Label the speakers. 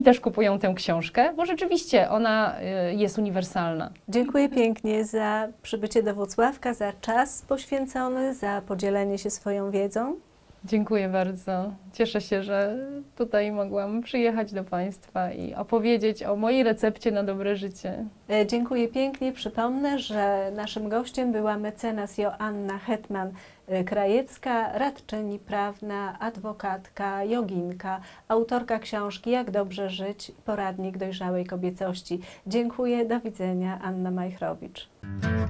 Speaker 1: też kupują tę książkę, bo rzeczywiście ona jest uniwersalna.
Speaker 2: Dziękuję pięknie za przybycie do Włocławka, za czas poświęcony, za podzielenie się swoją wiedzą.
Speaker 1: Dziękuję bardzo. Cieszę się, że tutaj mogłam przyjechać do Państwa i opowiedzieć o mojej recepcie na dobre życie.
Speaker 2: Dziękuję pięknie. Przypomnę, że naszym gościem była mecenas Joanna Hetman-Krajewska, radczyni prawna, adwokatka, joginka, autorka książki Jak dobrze żyć, poradnik dojrzałej kobiecości. Dziękuję, do widzenia. Anna Majchrowicz.